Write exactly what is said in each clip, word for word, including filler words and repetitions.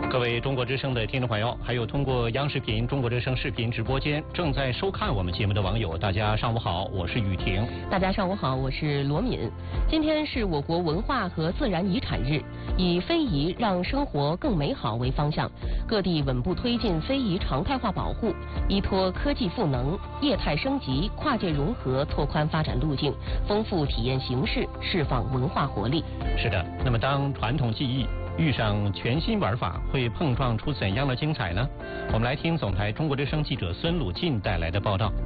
各位中国之声的听众朋友，还有通过央视频中国之声视频直播间正在收看我们节目的网友，大家上午好，我是雨婷。 大家上午好，我是罗敏。今天是我国文化和自然遗产日，以非遗让生活更美好为方向，各地稳步推进非遗常态化保护，依托科技赋能、业态升级、跨界融合，拓宽发展路径，丰富体验形式，释放文化活力。 是的，那么当传统技艺遇上全新玩法，会碰撞出怎样的精彩呢？我们来听总台中国之声记者孙鲁进带来的报道。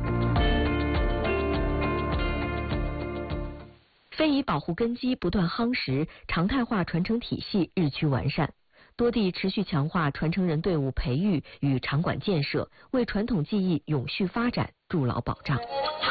非遗保护根基不断夯实，常态化传承体系日趋完善，多地持续强化传承人队伍培育与场馆建设，为传统技艺永续发展筑牢保障。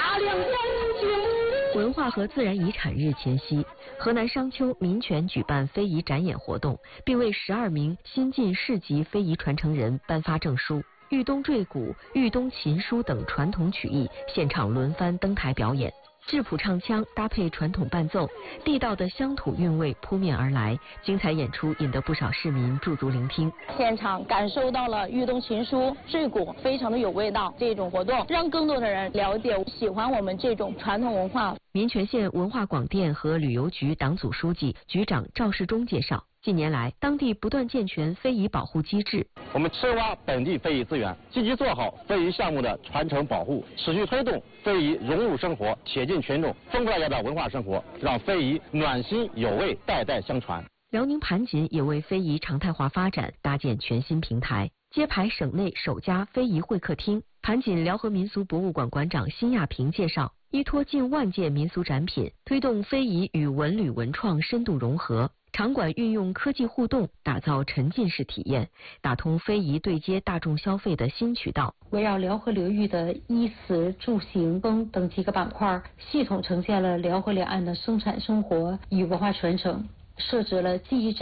文化和自然遗产日前夕，河南商丘民权举办非遗展演活动，并为十二名新晋市级非遗传承人颁发证书。豫东坠鼓、豫东琴书等传统曲艺现场轮番登台表演，质朴唱腔搭配传统伴奏，地道的乡土韵味扑面而来，精彩演出引得不少市民驻足聆听。 现场感受到了豫东琴书、坠鼓，非常的有味道。这种活动让更多的人了解、喜欢我们这种传统文化。 民权县文化广电和旅游局党组书记、局长赵世忠介绍，近年来，当地不断健全非遗保护机制。 我们深挖本地非遗资源，积极做好非遗项目的传承保护，持续推动非遗融入生活，贴近群众，丰富大家的文化生活，让非遗暖心有味，代代相传。 辽宁盘锦也为非遗常态化发展搭建全新平台，揭牌省内首家非遗会客厅。盘锦辽河民俗博物馆馆长辛亚平介绍，依托近万件民俗展品，推动非遗与文旅文创深度融合。场馆运用科技互动，打造沉浸式体验，打通非遗对接大众消费的新渠道。 围绕辽河流域的衣食住行风等几个板块，系统呈现了辽河两岸的生产生活与文化传承，设置了记忆展。